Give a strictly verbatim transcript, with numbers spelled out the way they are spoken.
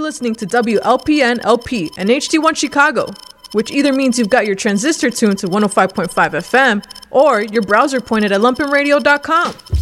listening to W L P N L P and H D one Chicago, which either means you've got your transistor tuned to one oh five point five F M or your browser pointed at lumpen radio dot com.